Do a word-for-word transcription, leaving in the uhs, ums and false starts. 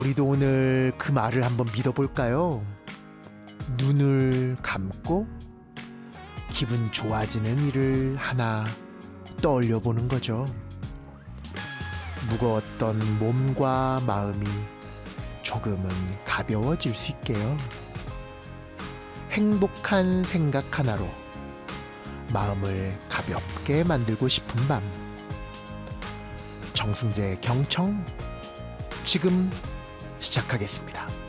우리도 오늘 그 말을 한번 믿어볼까요? 눈을 감고 기분 좋아지는 일을 하나 떠올려 보는 거죠. 무거웠던 몸과 마음이 조금은 가벼워질 수 있게요. 행복한 생각 하나로 마음을 가볍게 만들고 싶은 밤. 정승재 경청 지금 시작하겠습니다.